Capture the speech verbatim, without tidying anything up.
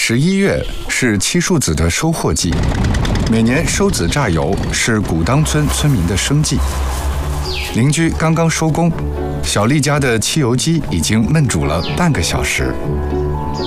十一月是漆树籽的收获季，每年收籽榨油是古当村村民的生计。邻居刚刚收工，小丽家的漆油机已经焖煮了半个小时。